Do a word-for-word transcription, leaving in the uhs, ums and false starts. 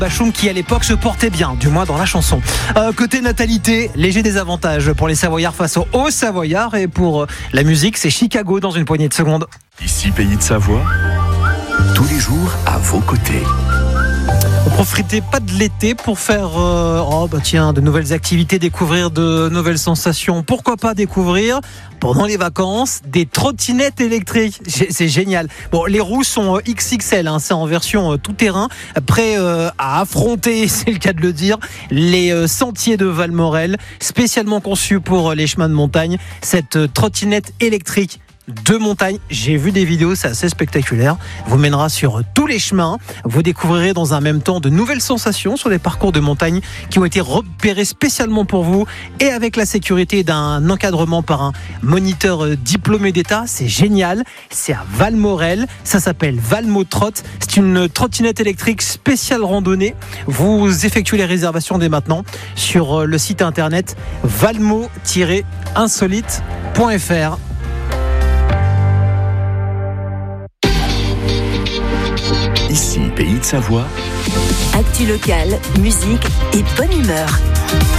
Bachoum qui à l'époque se portait bien, du moins dans la chanson. Euh, côté natalité, léger désavantage pour les Savoyards face aux Hauts-Savoyards, et pour la musique, c'est Chicago dans une poignée de secondes. Ici Pays de Savoie, tous les jours à vos côtés. On profitez pas de l'été pour faire euh, oh bah tiens, de nouvelles activités, découvrir de nouvelles sensations. Pourquoi pas découvrir pendant les vacances des trottinettes électriques. C'est génial. Bon, les roues sont X X L, hein, c'est en version euh, tout terrain, prêt euh, à affronter, c'est le cas de le dire, les euh, sentiers de Valmorel, spécialement conçus pour euh, les chemins de montagne. Cette euh, trottinette électrique de montagne, j'ai vu des vidéos, c'est assez spectaculaire, vous mènera sur tous les chemins. Vous découvrirez dans un même temps de nouvelles sensations sur des parcours de montagne qui ont été repérés spécialement pour vous, et avec la sécurité d'un encadrement par un moniteur diplômé d'État. C'est génial, c'est à Valmorel, ça s'appelle Valmotrot, c'est une trottinette électrique spéciale randonnée. Vous effectuez les réservations dès maintenant sur le site internet valmo tiret insolite point f r. Ici, Pays de Savoie. Actu locale, musique et bonne humeur.